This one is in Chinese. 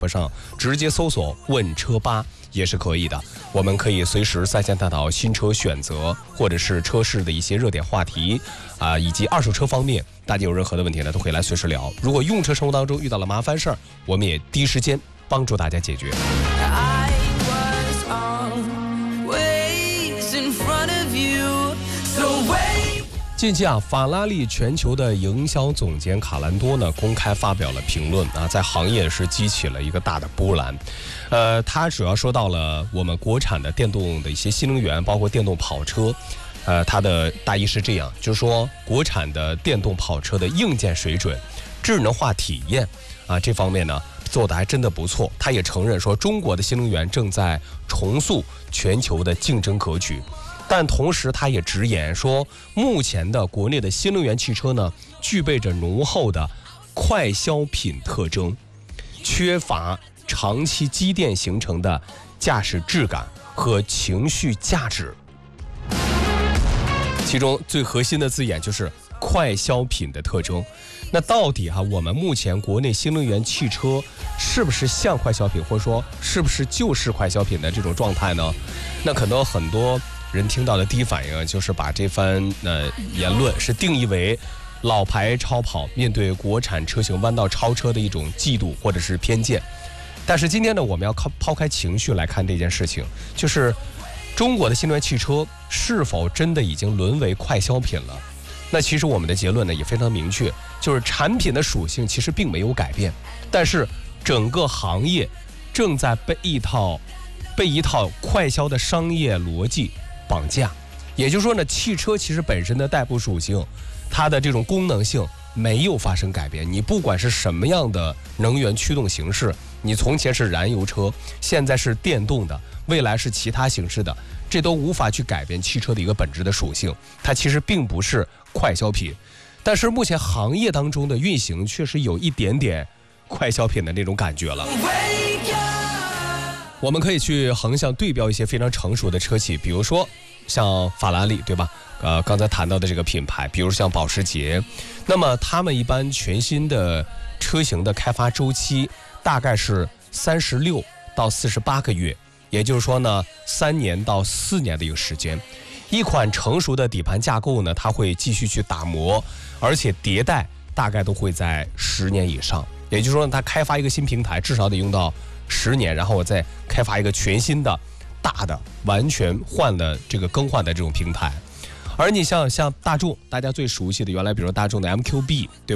上直接搜索问车吧也是可以的，我们可以随时在线探讨新车选择或者是车市的一些热点话题以及二手车方面，大家有任何的问题呢都可以来随时聊。如果用车生活当中遇到了麻烦事儿，我们也第一时间帮助大家解决。近期法拉利全球的营销总监卡兰多呢公开发表了评论在行业是激起了一个大的波澜。他主要说到了我们国产的电动的一些新能源，包括电动跑车。他的大意是这样，就是说国产的电动跑车的硬件水准、智能化体验这方面呢做得还真的不错。他也承认说中国的新能源正在重塑全球的竞争格局。但同时他也直言说，目前的国内的新能源汽车呢具备着浓厚的快消品特征，缺乏长期积淀形成的驾驶质感和情绪价值。其中最核心的字眼就是快消品的特征。那到底我们目前国内新能源汽车是不是像快消品，或者说是不是就是快消品的这种状态呢？那可能很多人听到的第一反应就是把这番言论是定义为老牌超跑面对国产车型弯道超车的一种嫉妒或者是偏见。但是今天呢，我们要抛开情绪来看这件事情，就是中国的新能源汽车是否真的已经沦为快消品了？那其实我们的结论呢也非常明确，就是产品的属性其实并没有改变，但是整个行业正在被一套快消的商业逻辑绑架。也就是说呢，汽车其实本身的代步属性，它的这种功能性没有发生改变。你不管是什么样的能源驱动形式，你从前是燃油车，现在是电动的，未来是其他形式的，这都无法去改变汽车的一个本质的属性。它其实并不是快消品，但是目前行业当中的运行确实有一点点快消品的那种感觉了。我们可以去横向对标一些非常成熟的车企，比如说像法拉利，对吧？刚才谈到的这个品牌，比如像保时捷，那么他们一般全新的车型的开发周期大概是36到48个月，也就是说呢，3年到4年的一个时间。一款成熟的底盘架构呢，它会继续去打磨，而且迭代大概都会在10年以上。也就是说，它开发一个新平台至少得用到10年，然后我再开发一个全新的大的完全更换的这种平台。而你像大众，大家最熟悉的原来比如大众的 MQB， 对